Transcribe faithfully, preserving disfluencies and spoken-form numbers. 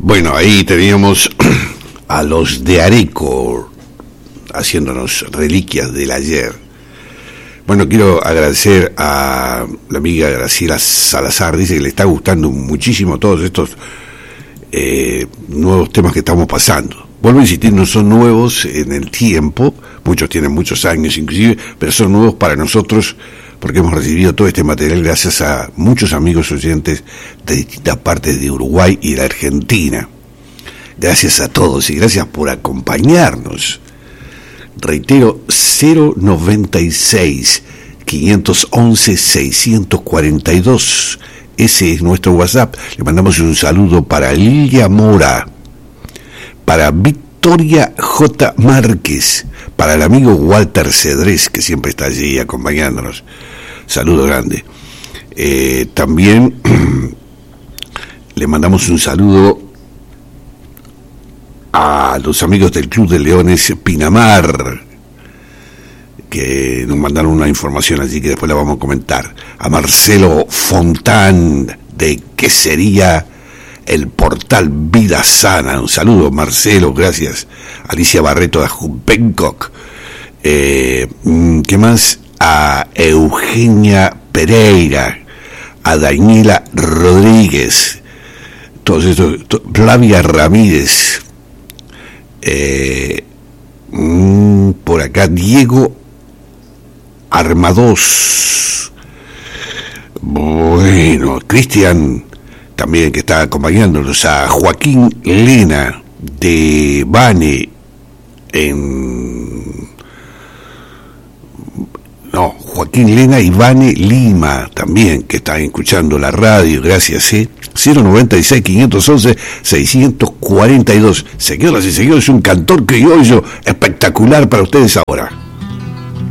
Bueno, ahí teníamos a los de Areco haciéndonos reliquias del ayer. Bueno, quiero agradecer a la amiga Graciela Salazar, dice que le está gustando muchísimo todos estos eh, nuevos temas que estamos pasando. Vuelvo a insistir, no son nuevos en el tiempo, muchos tienen muchos años inclusive, pero son nuevos para nosotros porque hemos recibido todo este material gracias a muchos amigos oyentes de distintas partes de Uruguay y de Argentina. Gracias a todos y gracias por acompañarnos. Reitero, cero noventa y seis, quinientos once, seiscientos cuarenta y dos. Ese es nuestro WhatsApp. Le mandamos un saludo para Lilia Mora, para Victoria J. Márquez, para el amigo Walter Cedrés, que siempre está allí acompañándonos. Saludo grande. Eh, también le mandamos un saludo a los amigos del Club de Leones Pinamar, que nos mandaron una información allí que después la vamos a comentar. A Marcelo Fontán, de ¿Qué sería el portal Vida Sana? Un saludo, Marcelo, gracias. Alicia Barreto de Jupencoc. Eh, ¿Qué más? A Eugenia Pereira, a Daniela Rodríguez, todos estos, to, Flavia Ramírez, eh, mm, por acá Diego Armados, bueno, Cristian también que está acompañándonos, a Joaquín Lena de Bane en no, Joaquín Lena y Vane Lima también, que están escuchando la radio, gracias, ¿eh? cero noventa y seis, quinientos once, seiscientos cuarenta y dos. Señoras y señores, un cantor criollo espectacular para ustedes ahora.